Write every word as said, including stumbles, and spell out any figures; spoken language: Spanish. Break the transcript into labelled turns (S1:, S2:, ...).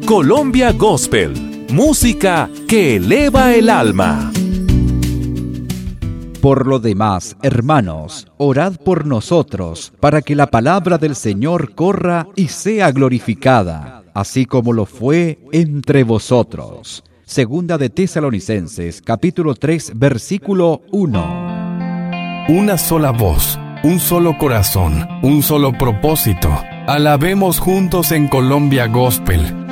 S1: Colombia Gospel, música que eleva el alma.
S2: Por lo demás, hermanos, orad por nosotros, para que la palabra del Señor corra y sea glorificada, así como lo fue entre vosotros. Segunda de Tesalonicenses, capítulo tres, versículo uno.
S3: Una sola voz, un solo corazón, un solo propósito. Alabemos juntos en Colombia Gospel.